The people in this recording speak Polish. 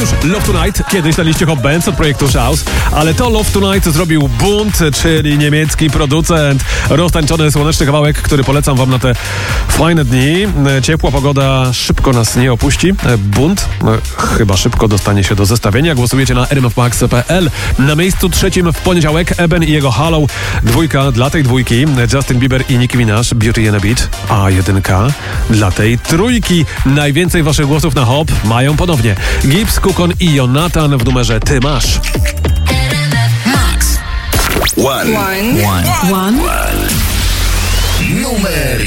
już Love Tonight, kiedyś na liście Hot Bands od projektu Shouse, ale to Love Tonight zrobił Bunt, czyli niemiecki producent. Roztańczony słoneczny kawałek, który polecam wam na te fajne dni. Ciepła pogoda szybko nas nie opuści. Bunt chyba szybko dostanie się do zestawienia. Głosujecie na rmfmax.pl. Na miejscu trzecim w poniedziałek Eben i jego Hollow. Dwójka dla tej dwójki Justin Bieber i Nicki Minaj, Beauty and a Beat. A jedynka dla tej trójki. Najwięcej waszych głosów na Hop mają ponownie Gibbs, Kukon i Jonathan w numerze Ty masz. One. Numer